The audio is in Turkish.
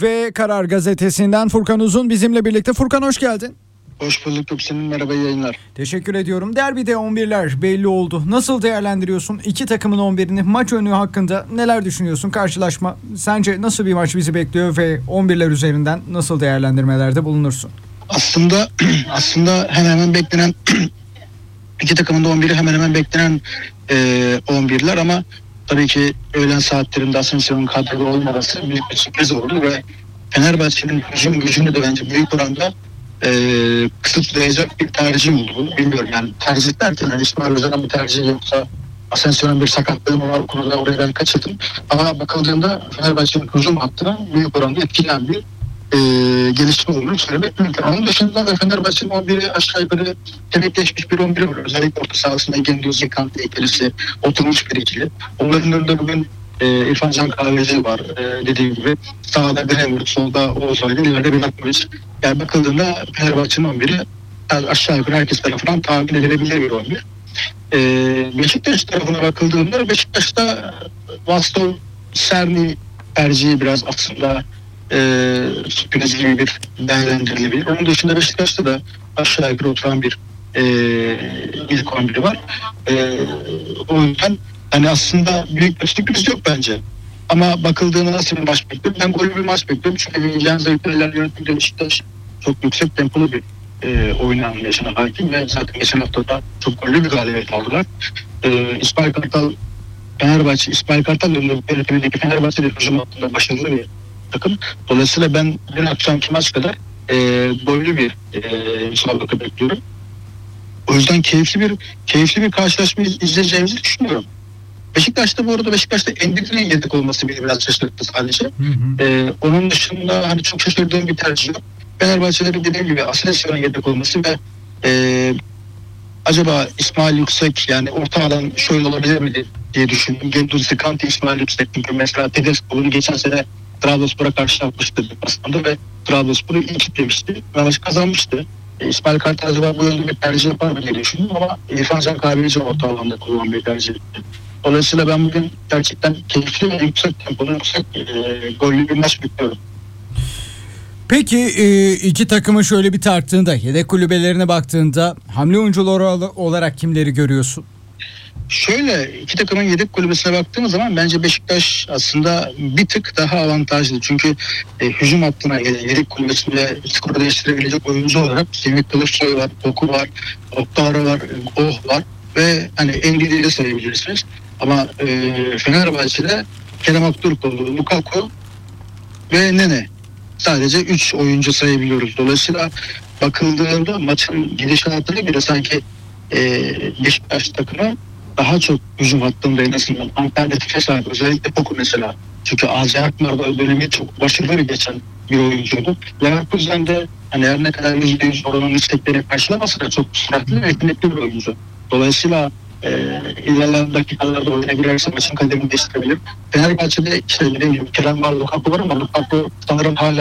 Ve Karar Gazetesi'nden Furkan Uzun bizimle birlikte. Furkan, hoş geldin. Hoş bulduk. Senin merhaba, yayınlar. Teşekkür ediyorum. Derbide 11'ler belli oldu. Nasıl değerlendiriyorsun iki takımın 11'ini? Maç önü hakkında neler düşünüyorsun? Karşılaşma sence nasıl bir maç bizi bekliyor ve 11'ler üzerinden nasıl değerlendirmelerde bulunursun? Aslında hemen hemen beklenen iki takımın da 11'i hemen hemen beklenen 11'ler ama tabii ki öğlen saatlerinde Asensio'nun kadroda olmaması büyük bir sürpriz oldu ve Fenerbahçe'nin hücum gücünü de bence büyük oranda kısıtlayacak bir tercih oldu bu. Bilmiyorum yani tercih derken hani İsmail Hoca'nın bir tercihi yoksa Asensio'nun bir sakatlığı mı var, konuda oraya ben kaçırdım. Ama bakıldığında Fenerbahçe'nin hücum hattına büyük oranda etkilen bir gelişme olduğunu söylemek mümkün. Onun dışında da Fenerbahçe'nin 11'i aşağı yukarı temekleşmiş bir 11'i var. Özellikle orta sahasında Gendouzi, Kante ikilisi oturmuş bir ikili. Onların önünde bugün İrfan Can Kahveci var dediğim gibi. Sağda Greenwood, solda Oğuzhan, ileride Belakovic. Yani bakıldığında Fenerbahçe'nin 11'i aşağı yukarı herkes tarafından tahmin edilebilir bir 11. Beşiktaş tarafına bakıldığında Beşiktaş'ta Vaston Serni tercihi biraz aslında sürpriz gibi bir değerlendirilebilir. Onun dışında Beşiktaş'ta da aşağı yukarı oturan bir ilk 11'i var. O yüzden hani aslında büyük bir sürpriz yok bence. Ama bakıldığında nasıl bir maç bekliyorum? Ben gollü bir maç bekliyorum. Çünkü Jens Zayt'lerle yönetimde Beşiktaş çok yüksek tempolu bir oyun anlayışına hakim ve zaten geçen hafta da çok gollü bir galibiyet aldılar. İsmail Kartal yönetimindeki Fenerbahçe'de hücum hattında başarılı bir takım. Dolayısıyla ben dün akşamki maç kadar gollü bir müsabaka bekliyorum. O yüzden keyifli bir karşılaşma izleyeceğimizi düşünüyorum. Beşiktaş'ta Endiri'nin yedek olması beni biraz şaşırttı sadece. Onun dışında hani çok şaşırdığım bir tercih yok. Fenerbahçe'de dediğim gibi Asensio'nun yedek olması ve acaba İsmail Yüksek yani orta alan şöyle olabilir mi diye düşündüm. Gendouzi, Kante, İsmail Yüksek çünkü mesela Tedesco'nun geçen sene Trabzonspor'a karşı yapmıştı aslında ve Trabzonspor'u iyi kitlemişti ve maçı kazanmıştı. İsmail Kartal acaba bu yönde bir tercih yapar mı diye düşündüm ama İrfan Can Kahveci orta alanda kullanılan bir tercih etti. Dolayısıyla ben bugün gerçekten keyifli ve yüksek tempolu, gollü bir maç bekliyorum. Peki iki takımı şöyle bir tarttığında, yedek kulübelerine baktığında hamle oyuncuları olarak kimleri görüyorsun? Şöyle iki takımın yedek kulübesine baktığımız zaman bence Beşiktaş aslında bir tık daha avantajlı. Çünkü hücum hattına yedek kulübesinde skoru değiştirebilecek oyuncu olarak Semih Kılıçsoy var, Doku var, Oktara var, Oh var ve hani Endidi'yi de sayabilirsiniz. Ama Fenerbahçe'de Kerem Aktürkoğlu, Lukaku ve Nene. Sadece 3 oyuncu sayabiliyoruz. Dolayısıyla bakıldığında maçın gidişatına göre sanki Beşiktaş takımı daha çok hücum hattında en azından alternatife sahip. Özellikle Poku mesela. Çünkü Azi Akmar'da dönemi çok başarılı bir geçen bir oyuncuydu. Leverkusen'de hani her ne kadar %100 oranın isteklerini karşılamasa da çok süratli ve yetenekli bir oyuncu. Dolayısıyla ilerleyen dakikalarda oyuna girerse maçın kaderini değiştirebilir. Fenerbahçe'de işte dediğim gibi Kerem var, Lukaku var ama Lukaku sanırım hala